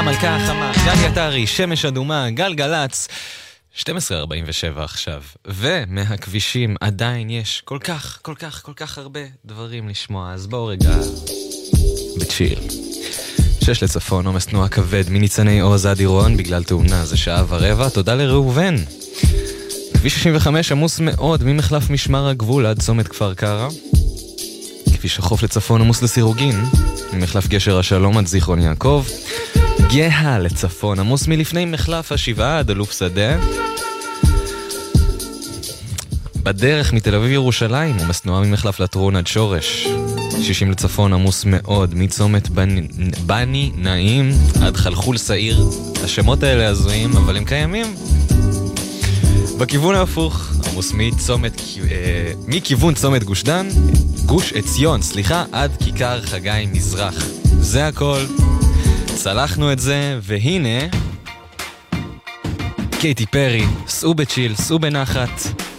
מלכה החמה, גלי עטרי, שמש אדומה, גלגלץ, 12:47 עכשיו, ומהכבישים עדיין יש כל כך הרבה דברים לשמוע, אז בואו רגע בצ'יל. 6 לצפון, עומס תנועה כבד מניצני עוז עד עירון בגלל תאונה, זה 1:15, תודה לראובן. כביש 65 עמוס מאוד ממחלף משמר הגבול עד צומת כפר קרא. כביש החוף לצפון עמוס לסירוגין, ממחלף גשר השלום עד זיכרון יעקב. גאה לצפון עמוס מלפני מחלף השבעה עד אלוף שדה. בדרך מתל אביב ירושלים עומס תנועה ממחלף לטרון עד שורש. 60 לצפון עמוס מאוד מצומת בני נעים עד חלחול סעיר. השמות האלה הזויים אבל הם קיימים. בכיוון ההפוך עמוס מכיוון צומת גוש עציון, עד כיכר חגי מזרח. זה הכל, צלחנו את זה, והנה קייטי פרי, סעו בצ'יל, סעו בנחת.